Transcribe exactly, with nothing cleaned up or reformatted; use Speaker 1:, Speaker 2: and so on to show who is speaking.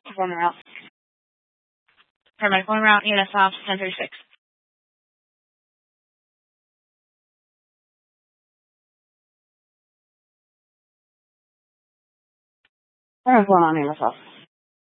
Speaker 1: Performing route. Paramedic going route, E M S off, ten thirty-six. Paramedic going on, E M S off.